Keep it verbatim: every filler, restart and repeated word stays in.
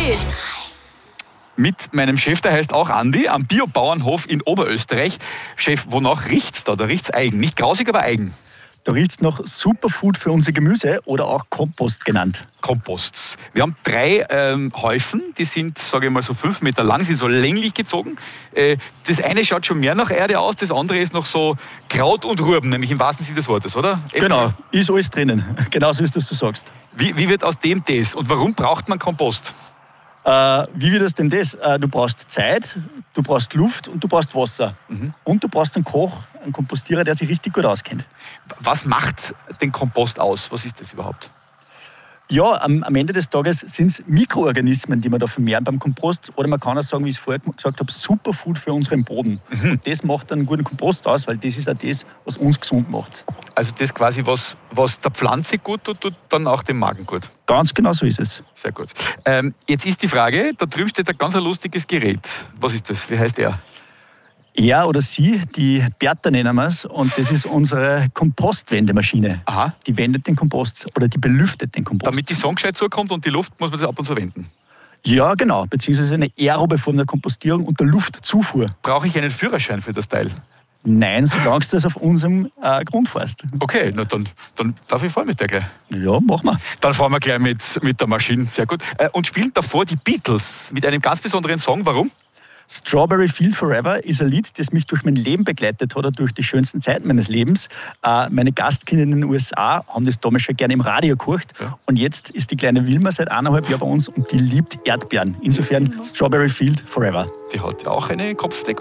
drei. Mit meinem Chef, der heißt auch Andi, am Biobauernhof in Oberösterreich. Chef, wonach riecht's da? Da riecht's eigen. Nicht grausig, aber eigen. Da riecht es nach Superfood für unser Gemüse oder auch Kompost genannt. Komposts. Wir haben drei ähm, Häufen, die sind, sage ich mal, so fünf Meter lang, sind so länglich gezogen. Äh, das eine schaut schon mehr nach Erde aus, das andere ist noch so Kraut und Rüben, nämlich im wahrsten Sinne des Wortes, oder? Äpfel. Genau, ist alles drinnen. Genauso ist das, du sagst. Wie, wie wird aus dem das? Und warum braucht man Kompost? Äh, wie wird das denn das? Äh, du brauchst Zeit, du brauchst Luft und du brauchst Wasser. Mhm. Und du brauchst einen Koch, einen Kompostierer, der sich richtig gut auskennt. Was macht den Kompost aus? Was ist das überhaupt? Ja, am, am Ende des Tages sind es Mikroorganismen, die wir da vermehren beim Kompost. Oder man kann auch sagen, wie ich es vorher gesagt habe, Superfood für unseren Boden. Mhm. Und das macht einen guten Kompost aus, weil das ist auch das, was uns gesund macht. Also das quasi, was, was der Pflanze gut tut, tut dann auch dem Magen gut. Ganz genau so ist es. Sehr gut. Ähm, jetzt ist die Frage, da drüben steht ein ganz lustiges Gerät. Was ist das? Wie heißt er? Er oder sie, die Bertha nennen wir es, und das ist unsere Kompostwendemaschine. Aha. Die wendet den Kompost oder die belüftet den Kompost. Damit die Sonne gescheit zukommt und die Luft, muss man das ab und zu wenden. Ja, genau, beziehungsweise eine aerobe Form der Kompostierung und der Luftzufuhr. Brauche ich einen Führerschein für das Teil? Nein, solange du das auf unserem äh, Grund fährst. Okay, na dann, dann darf ich fahren mit der gleich. Ja, mach mal. Dann fahren wir gleich mit, mit der Maschine. Sehr gut. Äh, und spielen davor die Beatles mit einem ganz besonderen Song. Warum? Strawberry Field Forever ist ein Lied, das mich durch mein Leben begleitet hat oder durch die schönsten Zeiten meines Lebens. Äh, meine Gastkinder in den U S A haben das damals schon gerne im Radio gehört. Ja. Und jetzt ist die kleine Wilma seit eineinhalb Jahren bei uns und die liebt Erdbeeren. Insofern Strawberry Field Forever. Die hat ja auch eine Kopfdeckung.